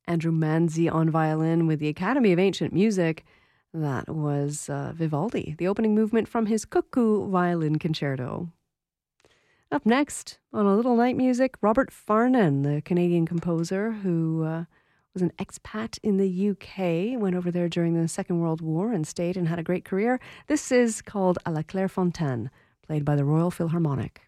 Andrew Manzi on violin with the Academy of Ancient Music. That was Vivaldi, the opening movement from his Cuckoo Violin Concerto. Up next, on A Little Night Music, Robert Farnon, the Canadian composer who was an expat in the UK, went over there during the Second World War and stayed and had a great career. This is called À la Clairefontaine, played by the Royal Philharmonic.